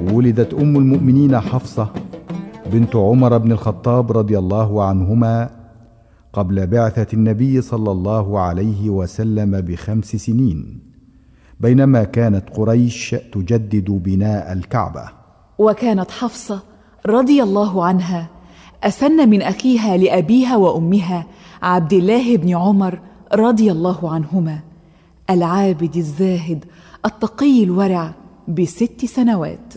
ولدت أم المؤمنين حفصة بنت عمر بن الخطاب رضي الله عنهما قبل بعثة النبي صلى الله عليه وسلم ب5 سنين، بينما كانت قريش تجدد بناء الكعبة. وكانت حفصة رضي الله عنها أسن من أخيها لأبيها وأمها عبد الله بن عمر رضي الله عنهما، العابد الزاهد التقي الورع ب6 سنوات.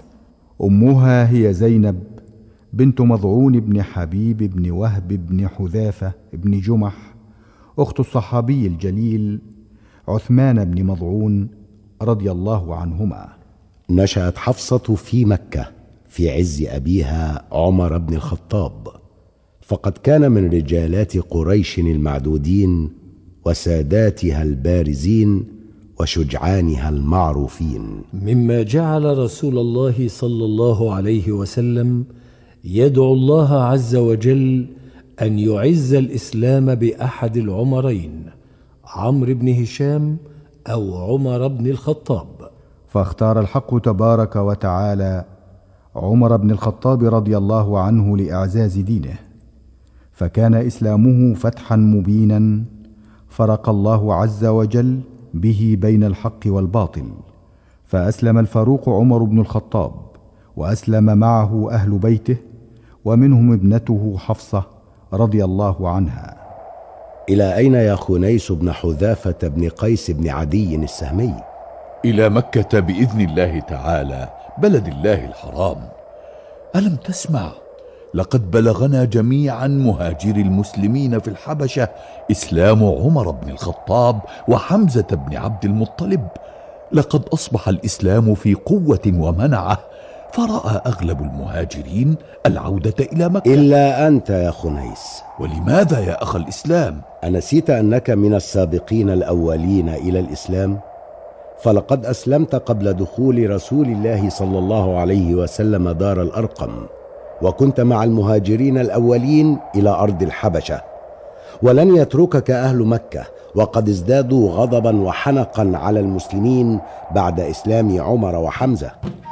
أمها هي زينب بنت مضعون بن حبيب بن وهب بن حذافة بن جمح، أخت الصحابي الجليل عثمان بن مضعون رضي الله عنهما. نشأت حفصة في مكة في عز أبيها عمر بن الخطاب، فقد كان من رجالات قريش المعدودين وساداتها البارزين وشجعانها المعروفين، مما جعل رسول الله صلى الله عليه وسلم يدعو الله عز وجل أن يعز الإسلام بأحد العمرين، عمرو بن هشام أو عمر بن الخطاب. فاختار الحق تبارك وتعالى عمر بن الخطاب رضي الله عنه لإعزاز دينه، فكان إسلامه فتحا مبينا فرق الله عز وجل به بين الحق والباطل، فأسلم الفاروق عمر بن الخطاب، وأسلم معه أهل بيته، ومنهم ابنته حفصة رضي الله عنها. إلى أين يا خنيس بن حذافة بن قيس بن عدي السهمي؟ إلى مكة بإذن الله تعالى، بلد الله الحرام. ألم تسمع؟ لقد بلغنا جميعا مهاجري المسلمين في الحبشة إسلام عمر بن الخطاب وحمزة بن عبد المطلب. لقد أصبح الإسلام في قوة ومنعة، فرأى أغلب المهاجرين العودة إلى مكة إلا أنت يا خنيس. ولماذا يا أخ الإسلام؟ أنسيت أنك من السابقين الأولين إلى الإسلام؟ فلقد أسلمت قبل دخول رسول الله صلى الله عليه وسلم دار الأرقم، وكنت مع المهاجرين الأولين إلى أرض الحبشة، ولن يتركك أهل مكة، وقد ازدادوا غضبا وحنقا على المسلمين بعد إسلام عمر وحمزة.